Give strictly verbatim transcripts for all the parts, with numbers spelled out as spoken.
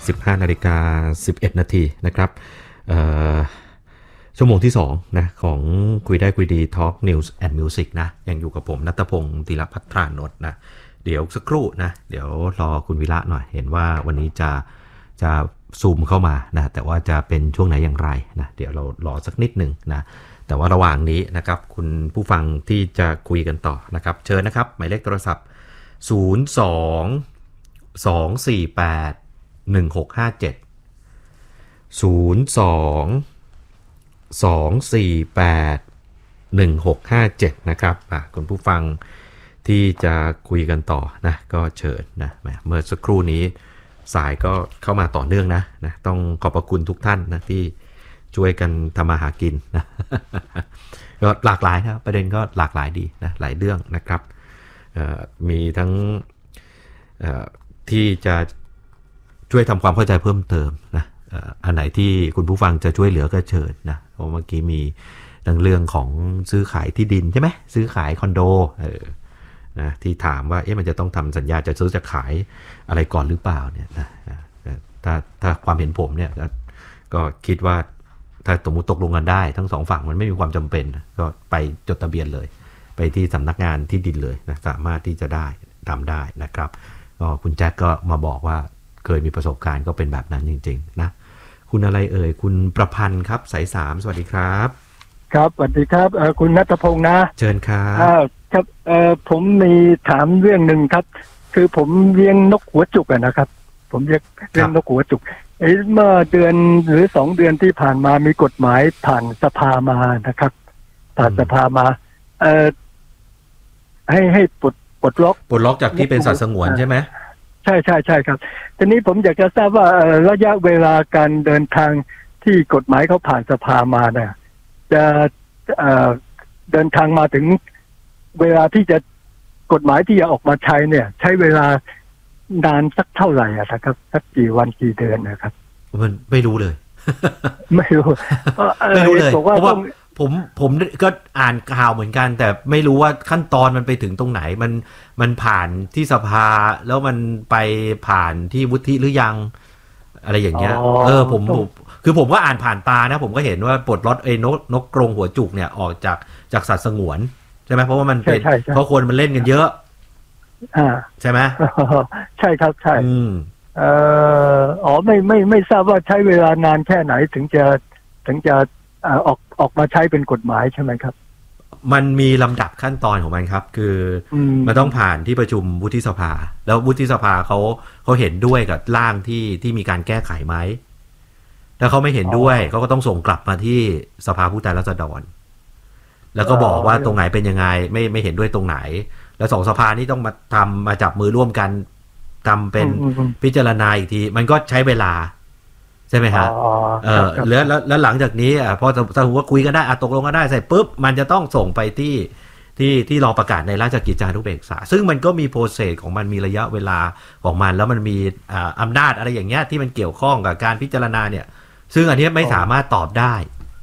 สิบห้านาฬิกาสิบเอ็ดนาทีนะครับชั่วโมงที่สองนะของคุยได้คุยดี Talk News and Music นะยังอยู่กับผมณัฐพงศ์ธีรภัทรานนท์นะเดี๋ยวสักครู่นะเดี๋ยวรอคุณวิระหน่อยเห็นว่าวันนี้จะจะซูมเข้ามานะแต่ว่าจะเป็นช่วงไหนอย่างไรนะเดี๋ยวเรารอสักนิดหนึ่งนะแต่ว่าระหว่างนี้นะครับคุณผู้ฟังที่จะคุยกันต่อนะครับเชิญนะครับหมายเลขโทรศัพท์ศูนย์ สอง สอง สี่ แปด หนึ่ง หก ห้า เจ็ด ศูนย์ สอง สอง สี่ แปด หนึ่ง หก ห้า เจ็ดนะครับอ่ะคุณผู้ฟังที่จะคุยกันต่อนะก็เชิญนะเมื่อสักครู่นี้สายก็เข้ามาต่อเนื่องนะนะต้องขอบพระคุณทุกท่านนะที่ช่วยกันทำมาหากินนะก็หลากหลายนะประเด็นก็หลากหลายดีนะหลายเรื่องนะครับมีทั้งที่จะช่วยทำความเข้าใจเพิ่มเติมนะอันไหนที่คุณผู้ฟังจะช่วยเหลือก็เชิญนะเพราะเมื่อกี้มีทั้งเรื่องของซื้อขายที่ดินใช่ไหมซื้อขายคอนโดเออนะที่ถามว่าเอ๊ะมันจะต้องทำสัญญาจะซื้อจะขายอะไรก่อนหรือเปล่าเนี่ยนะถ้าถ้าความเห็นผมเนี่ยก็คิดว่าถ้าสมมติตกลงกันได้ทั้งสองฝั่งมันไม่มีความจำเป็นก็ไปจดทะเบียนเลยไปที่สำนักงานที่ดินเลยนะสามารถที่จะได้ทำได้นะครับก็คุณแจ็คก็มาบอกว่าเคยมีประสบการณ์ก็เป็นแบบนั้นจริงๆนะคุณอะไรเอ่ยคุณประพันธ์ครับสายสามสวัสดีครับครับสวัสดีครับคุณณัฐพงศ์นะเชิญครับครับผมมีถามเรื่องหนึ่งครับคือผมเลี้ยงนกหัวจุกนะครับผมเลี้ยงเลี้ยงนกหัวจุกเมื่อเดือนหรือสองเดือนที่ผ่านมามีกฎหมายผ่านสภามานะครับผ่านสภามาเอ่อให้ให้ปลดปลดล็อกปลดล็อกจากที่เป็นสัตว์สงวนใช่ไหมใช่ใช่ใช่ครับทีนี้ผมอยากจะทราบว่าระยะเวลาการเดินทางที่กฎหมายเขาผ่านสภามาเนี่ยจะเอ่อเดินทางมาถึงเวลาที่จะกฎหมายที่จะออกมาใช้เนี่ยใช้เวลานานสักเท่าไหร่อะครับสักกี่วันกี่เดือนนะครับมันไม่รู้เลยไม่รู้ไม่รู้เลยเพราะว่าผมผมก็อ่านข่าวเหมือนกันแต่ไม่รู้ว่าขั้นตอนมันไปถึงตรงไหนมันมันผ่านที่สภาแล้วมันไปผ่านที่วุฒิหรือยังอะไรอย่างเงี้ยเออผมคือผมก็อ่านผ่านตานะผมก็เห็นว่าปลดล็อกไอ้นกนกกรงหัวจุกเนี่ยออกจากจากสัตว์สงวนใช่ไหมเพราะว่ามันเป็นเพราะคนมันเล่นกันเยอะอ่าใช่ไหมใช่ครับใช่เอ่ออ๋อไม่ไม่ไม่ทราบว่าใช้เวลานานแค่ไหนถึงจะถึงจะออกออกมาใช้เป็นกฎหมายใช่ไหมครับมันมีลำดับขั้นตอนของมันครับคือมันต้องผ่านที่ประชุมวุฒิสภาแล้ววุฒิสภาเขาเขาเห็นด้วยกับร่างที่ที่มีการแก้ไขไหมถ้าเขาไม่เห็นด้วยเขาก็ต้องส่งกลับมาที่สภาผู้แทนราษฎรแล้วก็บอกว่าตรงไหนเป็นยังไงไม่ไม่เห็นด้วยตรงไหนแล้วสองสภานี้ต้องมาทำมาจับมือร่วมกันทำเป็นพิจารณาอีกทีมันก็ใช้เวลาใช่ไหมฮะเออแล้วแล้วหลังจากนี้อ่ะพอสมมติว่าคุยกันได้อ่ะตกลงกันได้เสร็จปุ๊บมันจะต้องส่งไปที่ที่ที่รอประกาศในราชกิจจานุเบกษาซึ่งมันก็มีโปรเซสของมันมีระยะเวลาของมันแล้วมันมีอ่าอำนาจอะไรอย่างเงี้ยที่มันเกี่ยวข้องกับการพิจารณาเนี่ยซึ่งอันนี้ไม่สามารถตอบได้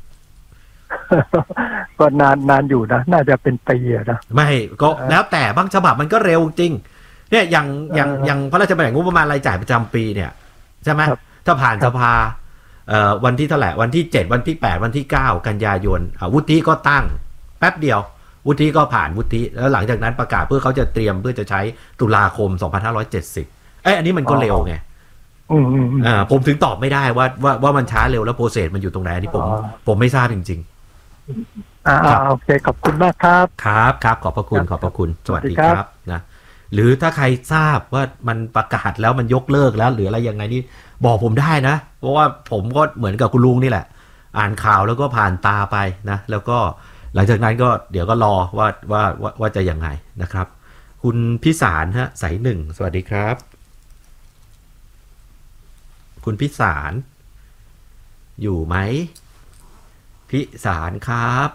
ก็นานนานอยู่นะน่าจะเป็นปีนะไม่ก็แล้วแต่บางฉบับมันก็เร็วจริงเนี่ยอย่างอย่างอย่างพระราชบัญญัติงบประมาณรายจ่ายประจำปีเนี่ยใช่ไหมถ้าผ่านสภาเอ่อวันที่เท่าไหร่วันที่เจ็ดวันที่แปดวันที่เก้ากันยายนวุฒิก็ตั้งแป๊บเดียววุฒิก็ผ่านวุฒิแล้วหลังจากนั้นประกาศเพื่อเขาจะเตรียมเพื่อจะใช้ตุลาคมสองพันห้าร้อยเจ็ดสิบเอ้ยอันนี้มันก็เร็วไงอ่าผมถึงตอบไม่ได้ว่าว่าว่ามันช้าเร็วแล้วโปรเซสมันอยู่ตรงไหนอันนี้ผมผมไม่ทราบจริงๆอ่าโอเคขอบคุณมากครับครับครับขอบพระคุณขอบพระคุณสวัสดีครับนะหรือถ้าใครทราบว่ามันประกาศแล้วมันยกเลิกแล้วหรืออะไรยังไงนี่บอกผมได้นะเพราะว่าผมก็เหมือนกับคุณลุงนี่แหละอ่านข่าวแล้วก็ผ่านตาไปนะแล้วก็หลังจากนั้นก็เดี๋ยวก็รอว่าว่าว่าว่าจะยังไงนะครับคุณพิสารฮะสายหนึ่งสวัสดีครับคุณพิสารอยู่ไหมพิสารครับ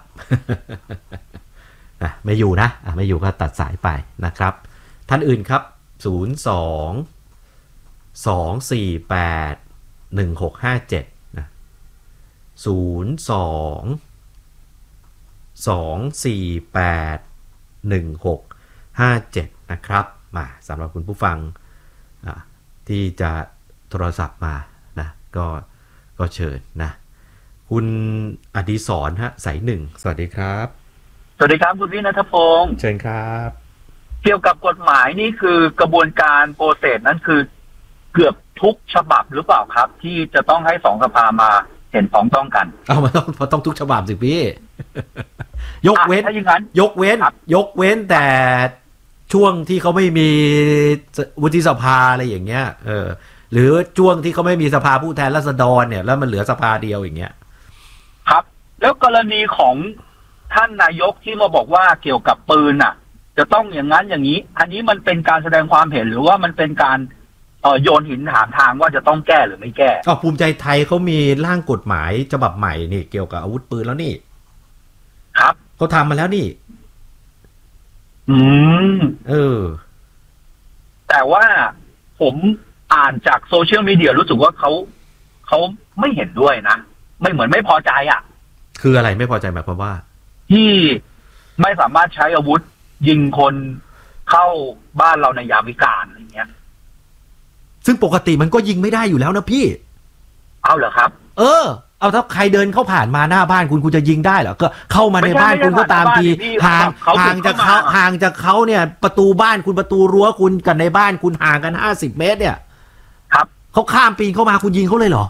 อ่ะไม่อยู่นะอ่ะไม่อยู่ก็ตัดสายไปนะครับท่านอื่นครับศูนย์ สอง สอง สี่ แปด หนึ่ง หก ห้า เจ็ดนะศูนย์ สอง สอง สี่ แปด หนึ่ง หก ห้า เจ็ดนะครับมาสำหรับคุณผู้ฟังที่จะโทรศัพท์มานะก็ก็เชิญนะคุณอดิศรฮะสายหนึ่งสวัสดีครับสวัสดีครับคุณวินัทพงศ์เชิญครับเกี่ยวกับกฎหมายนี่คือกระบวนการโปรเซสนั้นคือเกือบทุกฉบับหรือเปล่าครับที่จะต้องให้สองสภามาเห็นพ้องต้องกันเอามาต้องต้องทุกฉบับสิพี่ ยกเว้นยกเว้นยกเว้นแต่ช่วงที่เขาไม่มีวุฒิสภาอะไรอย่างเงี้ยเออหรือช่วงที่เขาไม่มีสภาผู้แทนราษฎรเนี่ยแล้วมันเหลือสภาเดียวอย่างเงี้ยครับแล้วกรณีของท่านนายกที่มาบอกว่าเกี่ยวกับปืนอ่ะจะต้องอย่างนั้นอย่างนี้อันนี้มันเป็นการแสดงความเห็นหรือว่ามันเป็นการเอ่อโยนหินถามทางว่าจะต้องแก้หรือไม่แก้อ๋อภูมิใจไทยเขามีร่างกฎหมายฉบับใหม่นี่เกี่ยวกับอาวุธปืนแล้วนี่ครับเขาทำมาแล้วนี่อืมเออแต่ว่าผมอ่านจากโซเชียลมีเดียรู้สึกว่าเขาเขาไม่เห็นด้วยนะไม่เหมือนไม่พอใจอ่ะคืออะไรไม่พอใจหมายความว่าที่ไม่สามารถใช้อาวุธยิงคนเข้าบ้านเราในยามวิกาลอะไรเงี้ยซึ่งปกติมันก็ยิงไม่ได้อยู่แล้วนะพี่เอาเหรอครับเออเอาถ้าใครเดินเข้าผ่านมาหน้าบ้านคุณคุณจะยิงได้เหรอก็เข้ามาในบ้านคุณก็ตามทีห่างห่างจากเขาห่างจากเขาเนี่ยประตูบ้านคุณประตูรั้วคุณกับในบ้านคุณห่างกันห้าสิบเมตรเนี่ยครับเขาข้ามปีนเข้ามาคุณยิงเขาเลยเหรอ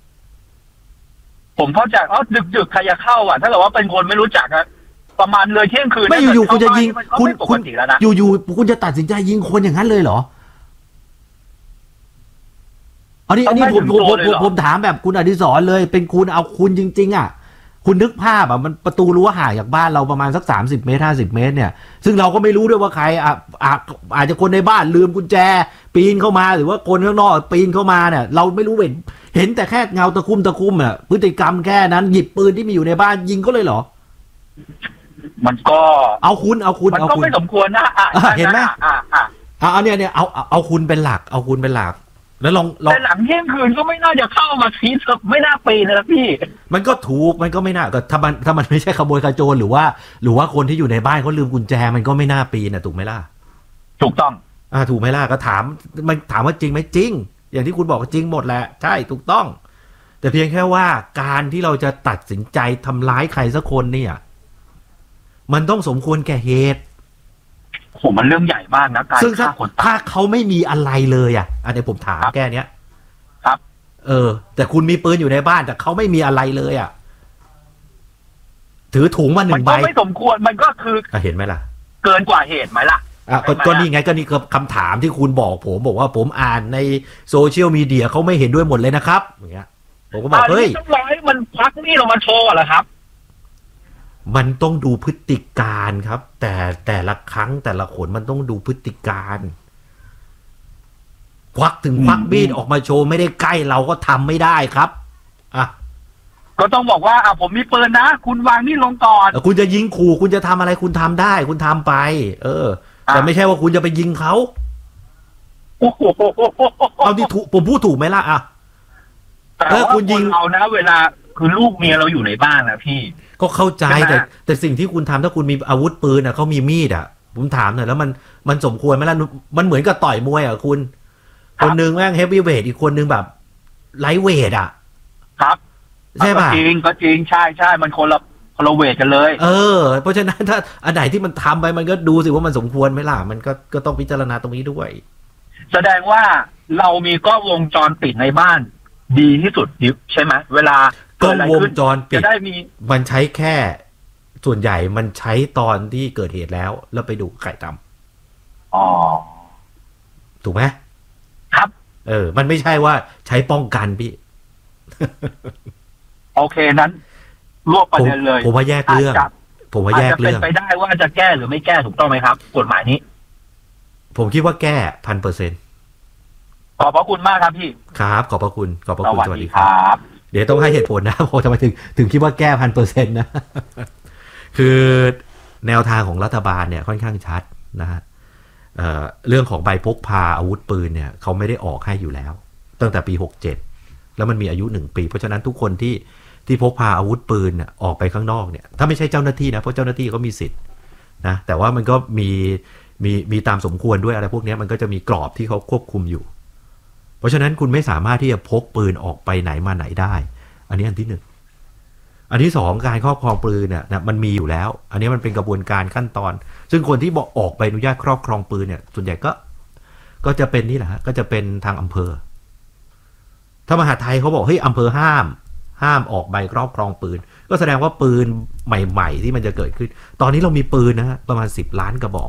ผมเข้าใจอ๋อดึกๆใครจะเข้าอ่ะถ้าเกิดว่าเป็นคนไม่รู้จักอะประมาณเลยเที่ยงคืนไม่อยู่ๆคุณจะยิงคุณคุณอยู่ๆคุณจะตัดสินใจยิงคนอย่างนั้นเลยเหรออันนี้อันนี้ผมผมผมผมถามแบบคุณอดิศรเลยเป็นคุณเอาคุณจริงๆอ่ะคุณนึกภาพอ่ะมันประตูรั้วห่างจากบ้านเราประมาณสักสามสิบเมตรห้าสิบเมตรเนี่ยซึ่งเราก็ไม่รู้ด้วยว่าใครอ่ะอาจจะคนในบ้านลืมกุญแจปีนเข้ามาหรือว่าคนข้างนอกปีนเข้ามาเนี่ยเราไม่รู้เห็นเห็นแต่แค่เงาตะคุ่มตะคุ่มอ่ะพฤติกรรมแค่นั้นหยิบปืนที่มีอยู่ในบ้านยิงก็เลยเหรอมันก็เอาคุณเอาคุณเอาคุณมันก็ไม่สมควรนะเห็นไหมอ่าอ่าเอาเนี่ยเนี่ยเอาเอาคุณเป็นหลักเอาคุณเป็นหลักแล้วลองแต่หลังเที่ยงคืนก็ไม่น่าจะเข้ามาทีไม่น่าปีนนะพี่มันก็ถูกมันก็ไม่น่าก็ถ้ามันถ้ามันไม่ใช่ขโมยขโจรหรือว่าหรือว่าคนที่อยู่ในบ้านเขาลืมกุญแจมันก็ไม่น่าปีนนะถูกไหมล่ะถูกต้องอ่าถูกไหมล่ะก็ถามมันถามว่าจริงไหมจริงอย่างที่คุณบอกจริงหมดแหละใช่ถูกต้องแต่เพียงแค่ว่าการที่เราจะตัดสินใจทำร้ายใครสักคนเนี่ยมันต้องสมควรแก่เหตุผมมันเรื่องใหญ่มากนะการฆ่าคนตายถ้าเขาไม่มีอะไรเลยอ่ะอันนี้ผมถามแค่เนี้ยครับเออแต่คุณมีปืนอยู่ในบ้านแต่เขาไม่มีอะไรเลยอ่ะถือถุงมาหนึ่งใบมันก็ไม่สมควรมันก็คือเห็นไหมล่ะเกินกว่าเหตุไหมล่ะอ่ะก็นี่ไงก็นี่คือคำถามที่คุณบอกผมบอกว่าผมอ่านในโซเชียลมีเดียเขาไม่เห็นด้วยหมดเลยนะครับอย่างเงี้ยผมก็บอกเฮ้ยต้องร้อยมันพักนี่เรามาโชว์เหรอครับมันต้องดูพฤติการครับแต่แต่ละครั้งแต่ละคนมันต้องดูพฤติการควักถึงควักมีดออกมาโชว์ไม่ได้ใกล้เราก็ทำไม่ได้ครับอ่ะก็ต้องบอกว่าอ่ะผมมีปืนนะคุณวางนี่ลงก่อนคุณจะยิงขู่คุณจะทำอะไรคุณทำได้คุณทำไปเออแต่ไม่ใช่ว่าคุณจะไปยิงเขาเอาที่ถูกผมพูดถูกไหมล่ะอ่ะแต่ว่าคุณยิงเรานะเวลาคือลูกเมียเราอยู่ในบ้านนะพี่ก็เข้าใจแต่แต่สิ่งที่คุณทำถ้าคุณมีอาวุธปืนอ่ะเขามีมีดอ่ะผมถามหน่อยแล้วมันมันสมควรไหมล่ะมันเหมือนกับต่อยมวยอ่ะคุณคนนึงแม่งเฮฟวีเวทอีกคนนึงแบบไลท์เวทอ่ะครับใช่ป่ะจริงก็จริงใช่ใช่มันคนละคนละเวทกันเลยเออเพราะฉะนั้นถ้าอันไหนที่มันทำไปมันก็ดูสิว่ามันสมควรไหมล่ะมันก็ก็ต้องพิจารณาตรงนี้ด้วยแสดงว่าเรามีกล้องวงจรปิดในบ้านดีที่สุดใช่ไหมเวลากล้องวงจรปิดจะได้มีมันใช้แค่ส่วนใหญ่มันใช้ตอนที่เกิดเหตุแล้วแล้วไปดูใครทำอ๋อถูกไหมครับเออมันไม่ใช่ว่าใช้ป้องกันพี่โอเคนั้นรวบประเด็นเลยผมว่าแยกเรื่องผมว่าแยกเรื่องอาจจะเป็นไปได้ว่าจะแก้หรือไม่แก้ถูกต้องไหมครับกฎหมายนี้ผมคิดว่าแก้พันเปอร์เซ็นต์ขอบพระคุณมากครับพี่ครับขอบพระคุณขอบพระคุณสวัสดีครับเดี๋ยวต้องให้เหตุผลนะพอทำไมถึงถึงคิดว่าแก้พันเปอร์เซ็นต์นะคือแนวทางของรัฐบาลเนี่ยค่อนข้างชัดนะฮะ เอ่อเรื่องของใบพกพาอาวุธปืนเนี่ยเขาไม่ได้ออกให้อยู่แล้วตั้งแต่ปีหกเจ็ดแล้วมันมีอายุหนึ่งปีเพราะฉะนั้นทุกคนที่ที่พกพาอาวุธปืนเนี่ยออกไปข้างนอกเนี่ยถ้าไม่ใช่เจ้าหน้าที่นะเพราะเจ้าหน้าที่เขามีสิทธิ์นะแต่ว่ามันก็มีมีมีตามสมควรด้วยอะไรพวกนี้มันก็จะมีกรอบที่เขาควบคุมอยู่เพราะฉะนั้นคุณไม่สามารถที่จะพกปืนออกไปไหนมาไหนได้อันนี้อันที่หนึ่งอันที่สองการครอบครองปืนเนี่ยนะมันมีอยู่แล้วอันนี้มันเป็นกระบวนการขั้นตอนซึ่งคนที่บอกออกใบอนุญาตครอบครองปืนเนี่ยส่วนใหญ่ก็ก็จะเป็นนี่แหละฮะก็จะเป็นทางอำเภอถ้ามหาดไทยเขาบอกเฮ้ยอำเภอห้ามห้ามออกใบครอบครองปืนก็แสดงว่าปืนใหม่ๆที่มันจะเกิดขึ้นตอนนี้เรามีปืนนะฮะประมาณสิบล้านกระบอก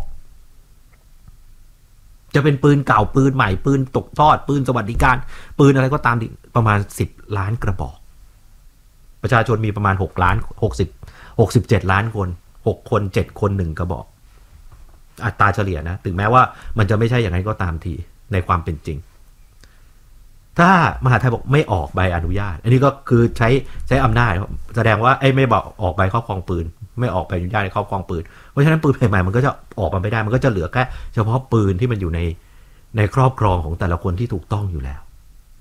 จะเป็นปืนเก่าปืนใหม่ปืนตกทอดปืนสวัสดิการปืนอะไรก็ตามประมาณสิบล้านกระบอกประชาชนมีประมาณหกล้านหกสิบ หกสิบเจ็ดล้านคนหกคนเจ็ดคนหนึ่งกระบอกอัตราเฉลี่ยนะถึงแม้ว่ามันจะไม่ใช่อย่างนั้นก็ตามทีในความเป็นจริงถ้ามหาไทยบอกไม่ออกใบอนุญาตอันนี้ก็คือใช้ใช้อำนาจแสดงว่าไอ้ไม่บอกออกใบครอบครองปืนไม่ออกใบอนุญาตในครอบครองปืนเพราะฉะนั้นปืนใหม่ๆมันก็จะออกมาไม่ได้มันก็จะเหลือแค่เฉพาะปืนที่มันอยู่ในในครอบครองของแต่ละคนที่ถูกต้องอยู่แล้ว